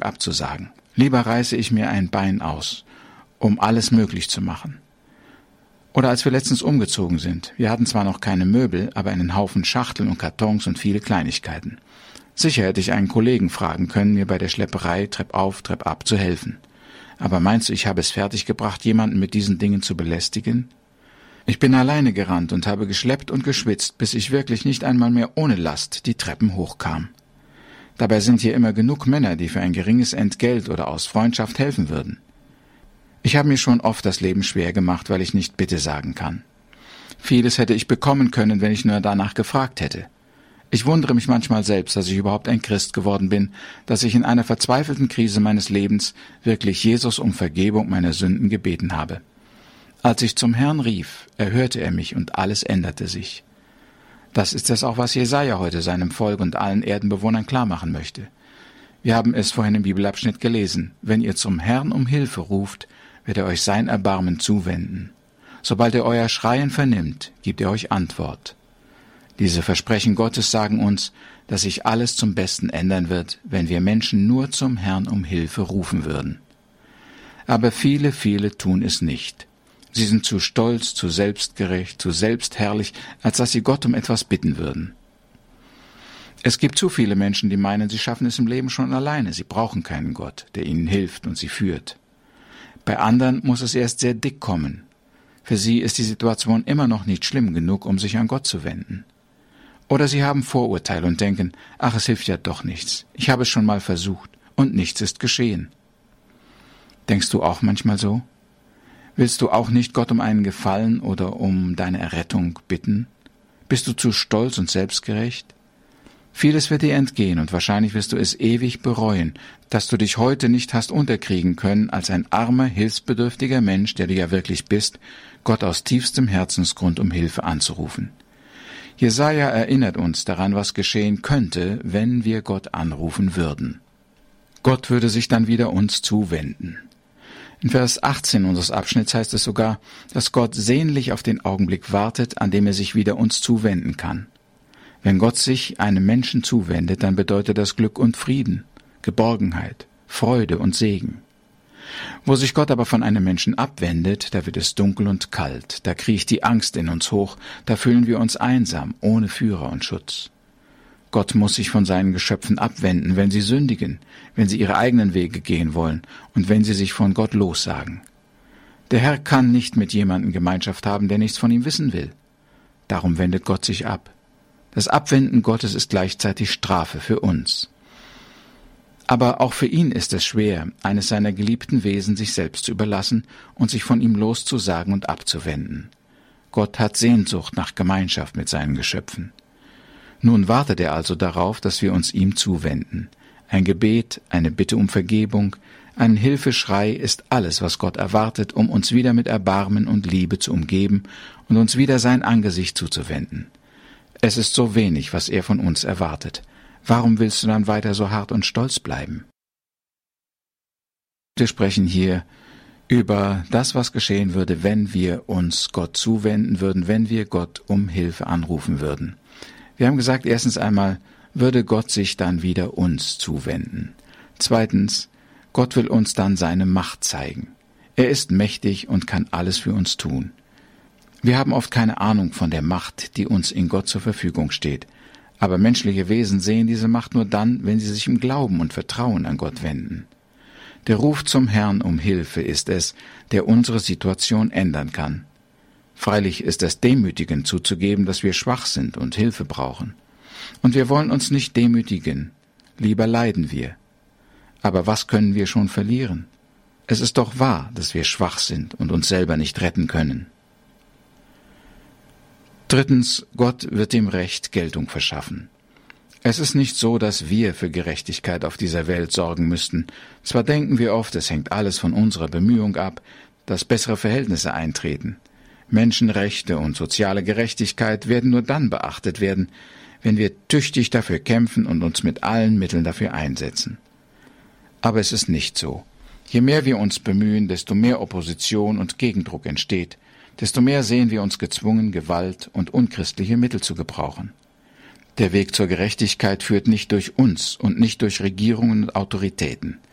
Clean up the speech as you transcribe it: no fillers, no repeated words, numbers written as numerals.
abzusagen. Lieber reiße ich mir ein Bein aus, um alles möglich zu machen. Oder als wir letztens umgezogen sind. Wir hatten zwar noch keine Möbel, aber einen Haufen Schachteln und Kartons und viele Kleinigkeiten. Sicher hätte ich einen Kollegen fragen können, mir bei der Schlepperei treppauf, treppab zu helfen. Aber meinst du, ich habe es fertiggebracht, jemanden mit diesen Dingen zu belästigen? Ich bin alleine gerannt und habe geschleppt und geschwitzt, bis ich wirklich nicht einmal mehr ohne Last die Treppen hochkam. Dabei sind hier immer genug Männer, die für ein geringes Entgelt oder aus Freundschaft helfen würden. Ich habe mir schon oft das Leben schwer gemacht, weil ich nicht Bitte sagen kann. Vieles hätte ich bekommen können, wenn ich nur danach gefragt hätte. Ich wundere mich manchmal selbst, dass ich überhaupt ein Christ geworden bin, dass ich in einer verzweifelten Krise meines Lebens wirklich Jesus um Vergebung meiner Sünden gebeten habe. Als ich zum Herrn rief, erhörte er mich und alles änderte sich. Das ist es auch, was Jesaja heute seinem Volk und allen Erdenbewohnern klarmachen möchte. Wir haben es vorhin im Bibelabschnitt gelesen. Wenn ihr zum Herrn um Hilfe ruft, wird er euch sein Erbarmen zuwenden. Sobald er euer Schreien vernimmt, gibt er euch Antwort. Diese Versprechen Gottes sagen uns, dass sich alles zum Besten ändern wird, wenn wir Menschen nur zum Herrn um Hilfe rufen würden. Aber viele tun es nicht. Sie sind zu stolz, zu selbstgerecht, zu selbstherrlich, als dass sie Gott um etwas bitten würden. Es gibt zu viele Menschen, die meinen, sie schaffen es im Leben schon alleine. Sie brauchen keinen Gott, der ihnen hilft und sie führt. Bei anderen muss es erst sehr dick kommen. Für sie ist die Situation immer noch nicht schlimm genug, um sich an Gott zu wenden. Oder sie haben Vorurteile und denken, ach, es hilft ja doch nichts. Ich habe es schon mal versucht und nichts ist geschehen. Denkst du auch manchmal so? Willst du auch nicht Gott um einen Gefallen oder um deine Errettung bitten? Bist du zu stolz und selbstgerecht? Vieles wird dir entgehen und wahrscheinlich wirst du es ewig bereuen, dass du dich heute nicht hast unterkriegen können, als ein armer, hilfsbedürftiger Mensch, der du ja wirklich bist, Gott aus tiefstem Herzensgrund um Hilfe anzurufen. Jesaja erinnert uns daran, was geschehen könnte, wenn wir Gott anrufen würden. Gott würde sich dann wieder uns zuwenden. In Vers 18 unseres Abschnitts heißt es sogar, dass Gott sehnlich auf den Augenblick wartet, an dem er sich wieder uns zuwenden kann. Wenn Gott sich einem Menschen zuwendet, dann bedeutet das Glück und Frieden, Geborgenheit, Freude und Segen. Wo sich Gott aber von einem Menschen abwendet, da wird es dunkel und kalt, da kriecht die Angst in uns hoch, da fühlen wir uns einsam, ohne Führer und Schutz. Gott muss sich von seinen Geschöpfen abwenden, wenn sie sündigen, wenn sie ihre eigenen Wege gehen wollen und wenn sie sich von Gott lossagen. Der Herr kann nicht mit jemandem Gemeinschaft haben, der nichts von ihm wissen will. Darum wendet Gott sich ab. Das Abwenden Gottes ist gleichzeitig Strafe für uns. Aber auch für ihn ist es schwer, eines seiner geliebten Wesen sich selbst zu überlassen und sich von ihm loszusagen und abzuwenden. Gott hat Sehnsucht nach Gemeinschaft mit seinen Geschöpfen. Nun wartet er also darauf, dass wir uns ihm zuwenden. Ein Gebet, eine Bitte um Vergebung, ein Hilfeschrei ist alles, was Gott erwartet, um uns wieder mit Erbarmen und Liebe zu umgeben und uns wieder sein Angesicht zuzuwenden. Es ist so wenig, was er von uns erwartet. Warum willst du dann weiter so hart und stolz bleiben? Wir sprechen hier über das, was geschehen würde, wenn wir uns Gott zuwenden würden, wenn wir Gott um Hilfe anrufen würden. Wir haben gesagt, erstens einmal, würde Gott sich dann wieder uns zuwenden. Zweitens, Gott will uns dann seine Macht zeigen. Er ist mächtig und kann alles für uns tun. Wir haben oft keine Ahnung von der Macht, die uns in Gott zur Verfügung steht. Aber menschliche Wesen sehen diese Macht nur dann, wenn sie sich im Glauben und Vertrauen an Gott wenden. Der Ruf zum Herrn um Hilfe ist es, der unsere Situation ändern kann. Freilich ist es demütigend zuzugeben, dass wir schwach sind und Hilfe brauchen. Und wir wollen uns nicht demütigen, lieber leiden wir. Aber was können wir schon verlieren? Es ist doch wahr, dass wir schwach sind und uns selber nicht retten können. Drittens, Gott wird dem Recht Geltung verschaffen. Es ist nicht so, dass wir für Gerechtigkeit auf dieser Welt sorgen müssten. Zwar denken wir oft, es hängt alles von unserer Bemühung ab, dass bessere Verhältnisse eintreten. Menschenrechte und soziale Gerechtigkeit werden nur dann beachtet werden, wenn wir tüchtig dafür kämpfen und uns mit allen Mitteln dafür einsetzen. Aber es ist nicht so. Je mehr wir uns bemühen, desto mehr Opposition und Gegendruck entsteht, desto mehr sehen wir uns gezwungen, Gewalt und unchristliche Mittel zu gebrauchen. Der Weg zur Gerechtigkeit führt nicht durch uns und nicht durch Regierungen und Autoritäten.